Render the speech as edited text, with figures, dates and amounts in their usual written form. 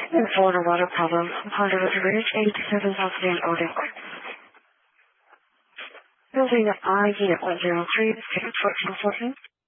Florida water problem. Honda River Bridge, 87 South Van Odin. Building I, Unit 103, ticket 1414.